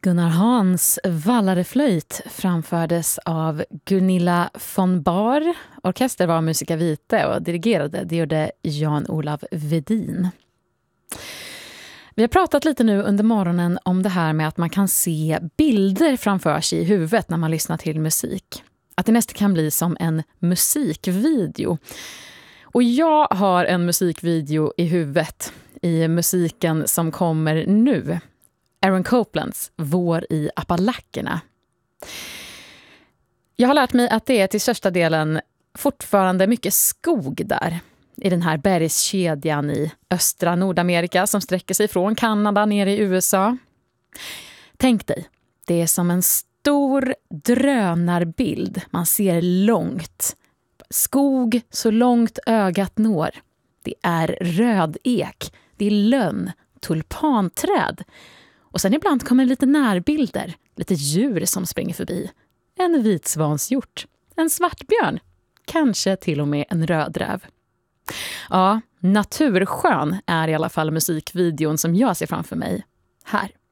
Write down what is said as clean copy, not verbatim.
Gunnar Hans Vallareflöjt framfördes av Gunilla von Bar. Orkester var Musica Vitae och dirigerade, det gjorde Jan-Olav Vedin. Vi har pratat lite nu under morgonen om det här med att man kan se bilder framför sig i huvudet när man lyssnar till musik. Att det nästan kan bli som en musikvideo. Och jag har en musikvideo i huvudet i musiken som kommer nu. Aaron Coplands Vår i Appalacherna. Jag har lärt mig att det är till största delen fortfarande mycket skog där. I den här bergskedjan i östra Nordamerika som sträcker sig från Kanada ner i USA. Tänk dig, det är som en stor drönarbild. Man ser långt. Skog så långt ögat når. Det är röd ek, det är lönn, tulpanträd. Och sen ibland kommer lite närbilder, lite djur som springer förbi. En vitsvanshjort, en svartbjörn, kanske till och med en rödräv. Ja, naturskön är i alla fall musikvideon som jag ser framför mig här.